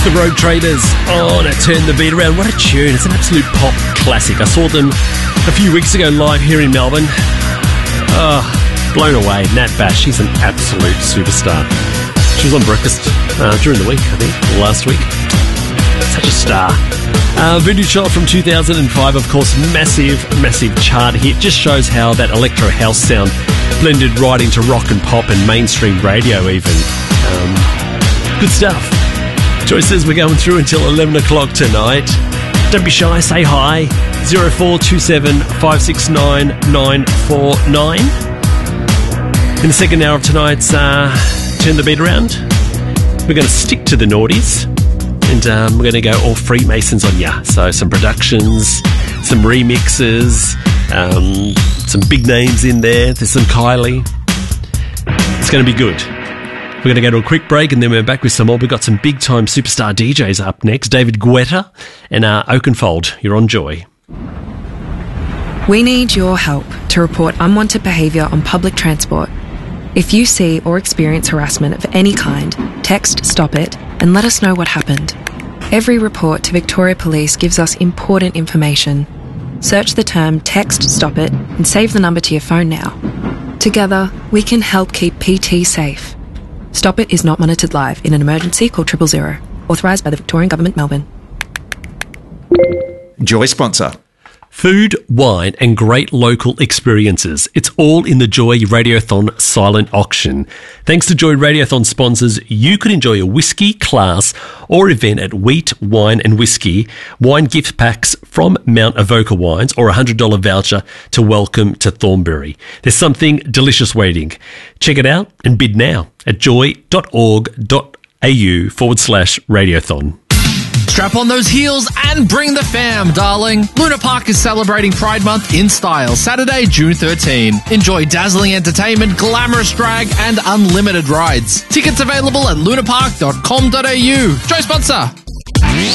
The Road Traders on a Turn the Beat Around. What a tune. It's an absolute pop classic. I saw them a few weeks ago live here in Melbourne. Blown away. Nat Bash, she's an absolute superstar. She was on Breakfast during the week, I think, or last week. Such a star. Voodoo Child from 2005, of course, massive chart hit. Just shows how that electro house sound blended right into rock and pop and mainstream radio even. Good stuff. Joy says we're going through until 11 o'clock tonight. Don't be shy, say hi. 0427 569 949. In the second hour of tonight's Turn the Beat Around, we're going to stick to the noughties. And we're going to go all Freemasons on ya. So some productions, some remixes, some big names in there. There's some Kylie. It's going to be good. We're going to go to a quick break and then we're back with some more. We've got some big-time superstar DJs up next. David Guetta and Oakenfold. You're on Joy. We need your help to report unwanted behaviour on public transport. If you see or experience harassment of any kind, text Stop It and let us know what happened. Every report to Victoria Police gives us important information. Search the term Text Stop It and save the number to your phone now. Together, we can help keep PT safe. Stop It is not monitored live. In an emergency, call 000. Authorised by the Victorian Government, Melbourne. Joy sponsor. Food, wine and great local experiences. It's all in the Joy Radiothon silent auction. Thanks to Joy Radiothon sponsors, you could enjoy a whiskey class or event at Wheat, Wine and Whiskey, wine gift packs from Mount Avoca Wines or a $100 voucher to Welcome to Thornbury. There's something delicious waiting. Check it out and bid now at joy.org.au/radiothon. Strap on those heels and bring the fam, darling. Luna Park is celebrating Pride Month in style, Saturday, June 13. Enjoy dazzling entertainment, glamorous drag, and unlimited rides. Tickets available at lunapark.com.au. Joy sponsor.